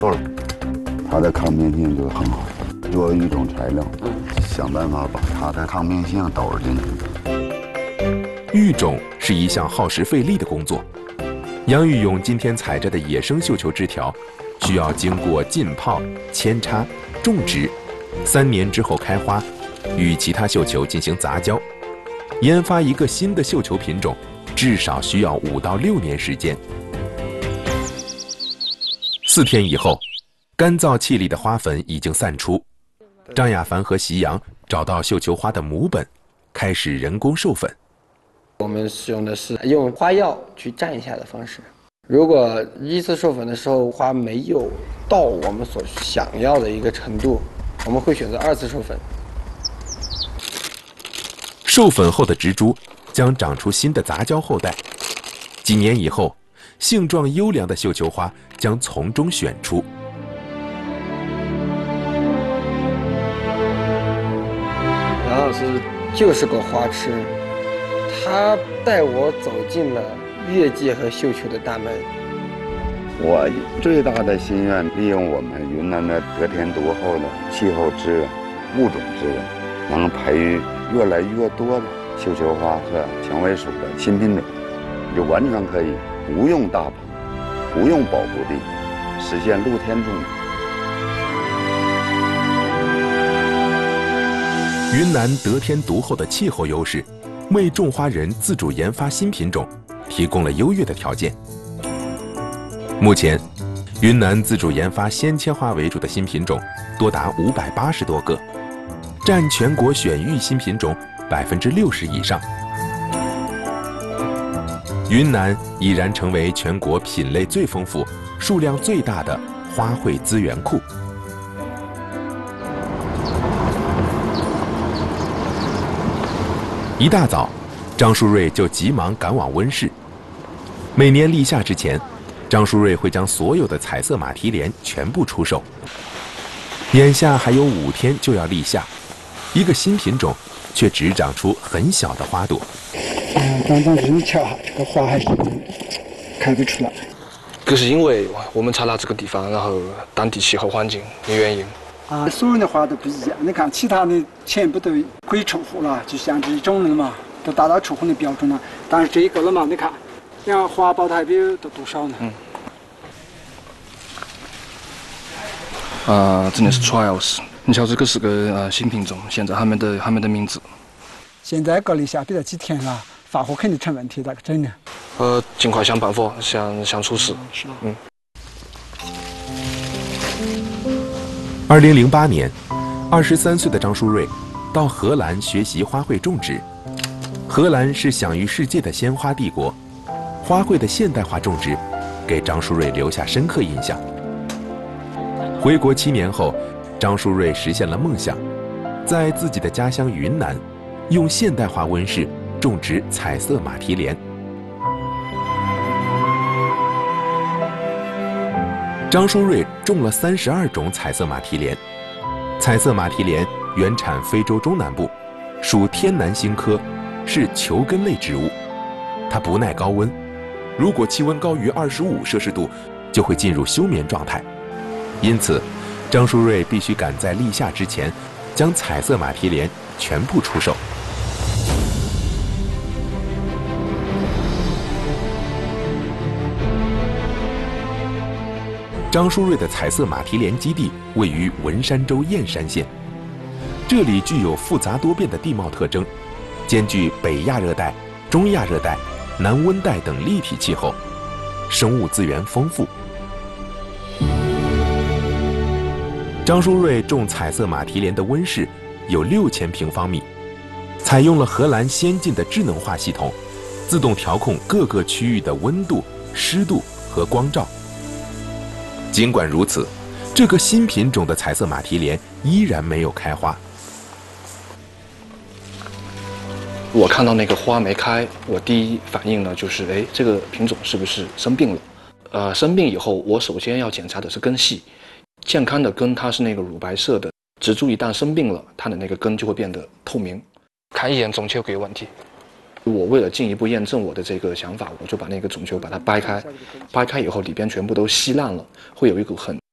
豆，它的抗病性就很好。作为一种材料，想办法把它的抗病性导入进去。 育种是一项耗时费力的工作。杨玉勇今天采摘的野生绣球枝条，需要经过浸泡、扦插、种植，3年之后开花，与其他绣球进行杂交，研发一个新的绣球品种，至少需要5到6年时间。4天以后，干燥器里的花粉已经散出。张亚凡和席阳找到绣球花的母本，开始人工授粉。 我们使用的是用花药去蘸一下的方式。如果1次授粉的时候花没有到我们所想要的一个程度，我们会选择2次授粉。 授粉后的植株将长出新的杂交后代，几年以后，性状优良的绣球花将从中选出。 杨老师就是个花痴，他带我走进了月季和绣球的大门。 我最大的心愿，利用我们云南的得天独厚的气候资源、物种资源，能培育越来越多的绣球花和蔷薇属的新品种，就完全可以不用大棚，不用保护地，实现露天种植。 云南得天独厚的气候优势，为种花人自主研发新品种提供了优越的条件。目前，云南自主研发鲜切花为主的新品种多达580多个，占全国选育新品种60%以上。云南已然成为全国品类最丰富、数量最大的花卉资源库。一大早，张书瑞就急忙赶往温室。每年立夏之前，张书瑞会将所有的彩色马蹄莲全部出售。眼下还有5天就要立夏，一个新品种却只长出很小的花朵。 刚刚你瞧哈，这个花还是开不出来。 这是因为我们采了这个地方，然后当地气候环境的原因。 所有的花都不一样。你看其他的全部都可以出货了，就像这种的嘛，都达到出货的标准了。但是这个了嘛，你看，花苞代表都多少呢？ 真的是 trials。你瞧，这个是个新品种，现在还没得名字。 现在隔离下比这几天了，发货肯定成问题，咋个整呢？ 尽快想办法，想出事。 2008年，23岁的张书瑞到荷兰学习花卉种植。荷兰是享誉世界的鲜花帝国，花卉的现代化种植给张书瑞留下深刻印象。回国7年后，张书瑞实现了梦想，在自己的家乡云南，用现代化温室种植彩色马蹄莲。张书瑞种了32种彩色马蹄莲。彩色马蹄莲原产非洲中南部，属天南星科，是球根类植物。它不耐高温，如果气温高于25摄氏度，就会进入休眠状态。因此，张书瑞必须赶在立夏之前，将彩色马蹄莲全部出售。张书瑞的彩色马蹄莲基地位于文山州燕山县，这里具有复杂多变的地貌特征，兼具北亚热带、中亚热带、南温带等立体气候，生物资源丰富。张书瑞种彩色马蹄莲的温室有6000平方米，采用了荷兰先进的智能化系统，自动调控各个区域的温度、湿度和光照。尽管如此，这个新品种的彩色马蹄莲依然没有开花。 我看到那个花没开，我第一反应呢就是，这个品种是不是生病了？生病以后，我首先要检查的是根系。健康的根它是那个乳白色的，植株一旦生病了，它的那个根就会变得透明，看一眼种球就有问题。我为了进一步验证我的这个想法，我就把那个种球把它掰开，掰开以后里边全部都稀烂了，会有一股很